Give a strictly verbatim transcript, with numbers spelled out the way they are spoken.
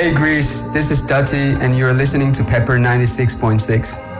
Hey Greece, this is Dutty and you're listening to Pepper ninety-six point six.